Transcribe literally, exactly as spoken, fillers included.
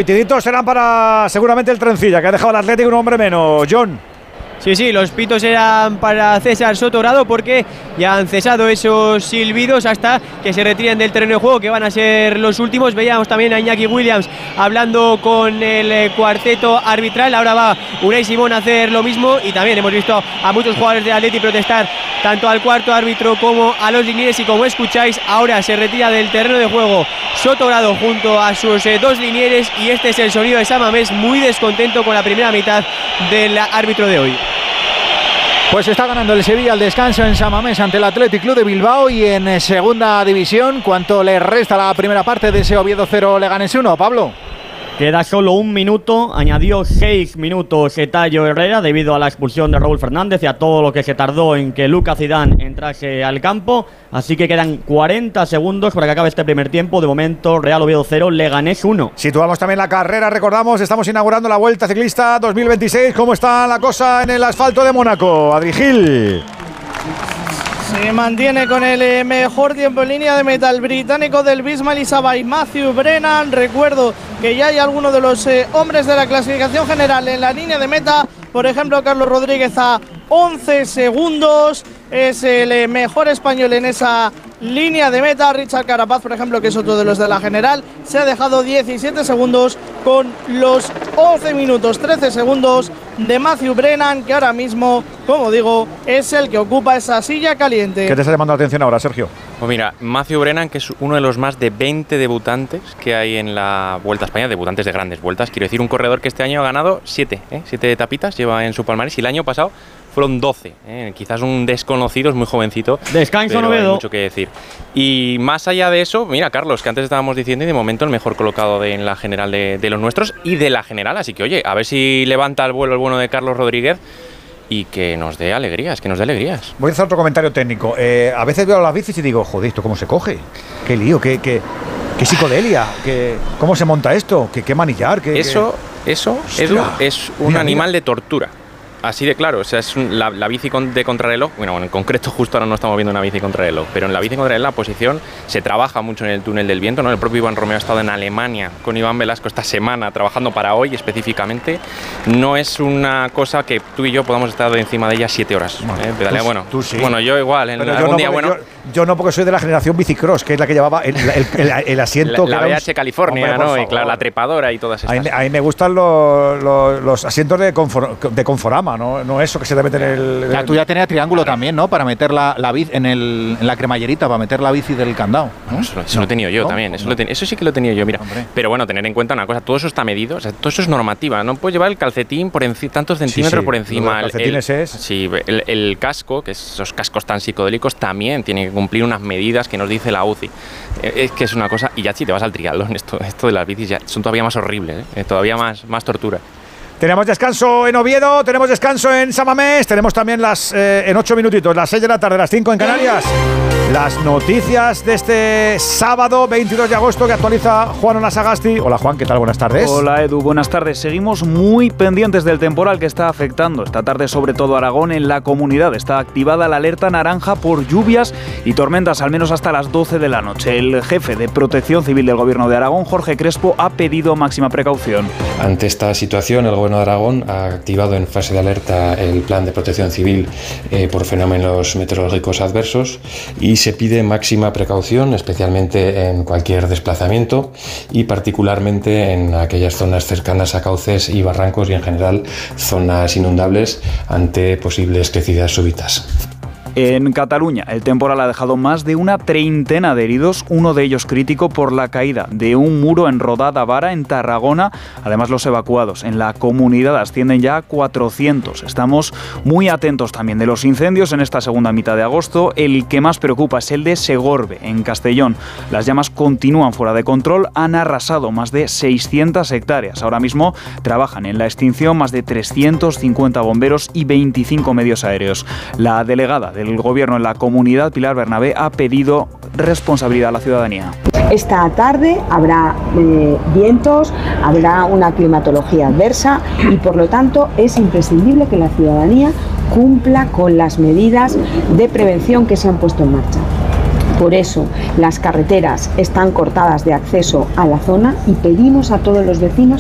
pitiditos serán para seguramente el Trencilla, que ha dejado al Atlético un hombre menos. John. Sí, sí, los pitos eran para César Sotogrado porque ya han cesado esos silbidos hasta que se retiren del terreno de juego, que van a ser los últimos. Veíamos también a Iñaki Williams hablando con el cuarteto arbitral. Ahora va Unai Simón a hacer lo mismo y también hemos visto a muchos jugadores de Atleti protestar tanto al cuarto árbitro como a los linieres, y como escucháis, ahora se retira del terreno de juego Sotogrado junto a sus eh, dos linieres, y este es el sonido de San Mamés, muy descontento con la primera mitad del árbitro de hoy. Pues está ganando el Sevilla al descanso en San Mamés ante el Athletic Club de Bilbao. Y en segunda división, ¿cuánto le resta la primera parte de ese Oviedo cero Leganés uno, Pablo? Queda solo un minuto, añadió seis minutos Tayo Herrera debido a la expulsión de Raúl Fernández y a todo lo que se tardó en que Lucas Zidane entrase al campo. Así que quedan cuarenta segundos para que acabe este primer tiempo. De momento, Real Oviedo cero, Leganés uno. Situamos también la carrera, recordamos, estamos inaugurando la Vuelta Ciclista dos mil veintiséis. ¿Cómo está la cosa en el asfalto de Mónaco? Adri Gil. Se mantiene con el mejor tiempo en línea de meta el británico del Bisma Elisabay, Matthew Brennan. Recuerdo que ya hay algunos de los eh, hombres de la clasificación general en la línea de meta. Por ejemplo, Carlos Rodríguez a once segundos. Es el eh, mejor español en esa línea de meta. Richard Carapaz, por ejemplo, que es otro de los de la general, se ha dejado diecisiete segundos con los once minutos trece segundos de Matthew Brennan, que ahora mismo, como digo, es el que ocupa esa silla caliente. ¿Qué te está llamando la atención ahora, Sergio? Pues mira, Matthew Brennan, que es uno de los más de veinte debutantes que hay en la Vuelta a España, debutantes de grandes vueltas, quiero decir, un corredor que este año ha ganado siete, ¿eh? siete etapitas, lleva en su palmarés, y el año pasado fueron doce, ¿eh? Quizás un desconocido, es muy jovencito. Descanso, no hay mucho que decir. Y más allá de eso, mira, Carlos, que antes estábamos diciendo, y de momento el mejor colocado de, en la general de, de los nuestros y de la general, así que oye, a ver si levanta el vuelo el bueno de Carlos Rodríguez y que nos dé alegrías, que nos dé alegrías. Voy a hacer otro comentario técnico. Eh, a veces veo las bicis y digo, joder, ¿esto cómo se coge? ¿Qué lío? ¿Qué, qué, qué psicodelia? ¿Qué, ¿Cómo se monta esto? ¿Qué, qué manillar? ¿Qué, eso, qué... eso, Edu, es un mira, animal mira. de tortura. Así de claro, o sea, es un, la, la bici con, de contrarreloj, bueno, en concreto justo ahora no estamos viendo una bici contrarreloj, pero en la bici contrarreloj la posición se trabaja mucho en el túnel del viento, ¿no? El propio Iván Romeo ha estado en Alemania con Iván Velasco esta semana trabajando para hoy específicamente. No es una cosa que tú y yo podamos estar encima de ella siete horas. Bueno, ¿eh? Pedalea, tú, bueno, tú sí. bueno, yo igual, en algún yo no día bueno. Yo, yo no, porque soy de la generación bicicross, que es la que llevaba el, el, el, el asiento. La, la que B H un... California, hombre, ¿no? Y claro, la trepadora y todas estas. A mí, a mí me gustan los, los, los asientos de, confor, de Conforama, ¿no? No eso que se debe tener el, el... La tuya tenía triángulo también, ¿no? Para meter la, la bici en, el, en la cremallerita, para meter la bici del candado, ¿no? Eso, eso no, lo he tenido yo ¿no? también, eso, no. lo ten, eso sí que lo he tenido yo, mira. Hombre. Pero bueno, tener en cuenta una cosa, todo eso está medido, o sea, todo eso es normativa, no puedes llevar el calcetín por enci tantos centímetros sí, sí. por encima. Los calcetines el, el, es... Sí, el, el casco, que es esos cascos tan psicodélicos, también tiene que cumplir unas medidas que nos dice la U C I. Es que es una cosa, y ya si te vas al triatlón, esto, esto de las bicis ya son todavía más horribles, ¿eh? Todavía más, más tortura. Tenemos descanso en Oviedo, tenemos descanso en San Mamés, tenemos también las eh, en ocho minutitos, las seis de la tarde, las cinco en Canarias. Las noticias de este sábado veintidós de agosto que actualiza Juan Onasagasti. Hola Juan, ¿qué tal? Buenas tardes. Hola Edu, buenas tardes. Seguimos muy pendientes del temporal que está afectando esta tarde sobre todo Aragón. En la comunidad está activada la alerta naranja por lluvias y tormentas al menos hasta las doce de la noche. El jefe de Protección Civil del Gobierno de Aragón, Jorge Crespo, ha pedido máxima precaución. Ante esta situación, el Gobierno de Aragón ha activado en fase de alerta el plan de protección civil eh, por fenómenos meteorológicos adversos y se pide máxima precaución, especialmente en cualquier desplazamiento y particularmente en aquellas zonas cercanas a cauces y barrancos y en general zonas inundables ante posibles crecidas súbitas. En Cataluña, el temporal ha dejado más de una treintena de heridos, uno de ellos crítico por la caída de un muro en Rodada Vara, en Tarragona. Además, los evacuados en la comunidad ascienden ya a cuatrocientos. Estamos muy atentos también de los incendios en esta segunda mitad de agosto. El que más preocupa es el de Segorbe, en Castellón. Las llamas continúan fuera de control, han arrasado más de seiscientas hectáreas. Ahora mismo trabajan en la extinción más de trescientos cincuenta bomberos y veinticinco medios aéreos. La delegada de El gobierno en la comunidad, Pilar Bernabé, ha pedido responsabilidad a la ciudadanía. Esta tarde habrá eh, vientos, habrá una climatología adversa y por lo tanto es imprescindible que la ciudadanía cumpla con las medidas de prevención que se han puesto en marcha. Por eso las carreteras están cortadas de acceso a la zona y pedimos a todos los vecinos